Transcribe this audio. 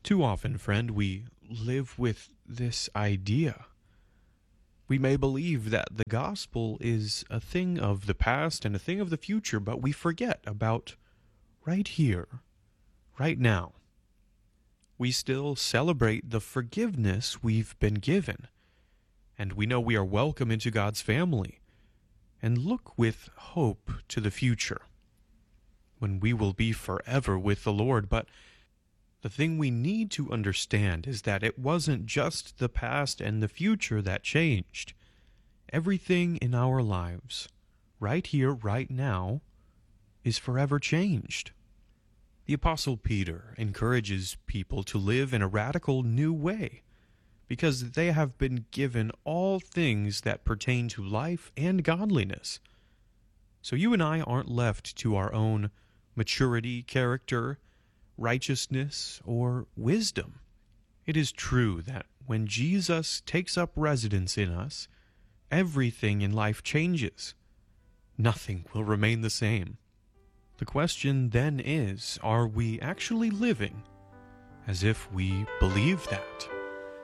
Too often, friend, we live with this idea. We may believe that the gospel is a thing of the past and a thing of the future, but we forget about right here, right now. We still celebrate the forgiveness we've been given, and we know we are welcome into God's family, and look with hope to the future, when we will be forever with the Lord. But the thing we need to understand is that it wasn't just the past and the future that changed. Everything in our lives, right here, right now, is forever changed. The Apostle Peter encourages people to live in a radical new way, because they have been given all things that pertain to life and godliness. So you and I aren't left to our own maturity, character, righteousness, or wisdom. It is true that when Jesus takes up residence in us, everything in life changes. Nothing will remain the same. The question then is, are we actually living as if we believe that?